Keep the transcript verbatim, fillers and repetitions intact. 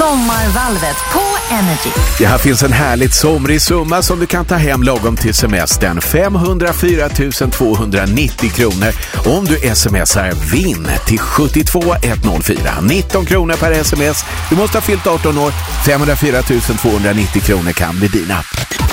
Sommarvalvet på Energy. Det här finns en härligt somrig summa som du kan ta hem lagom till semestern. femhundrafyra tusen tvåhundranittio kronor om du smsar vinn till sjuttiotvå etthundrafyra. nitton kronor per sms. Du måste ha fyllt arton år. femhundrafyra tusen tvåhundranittio kronor kan bli dina.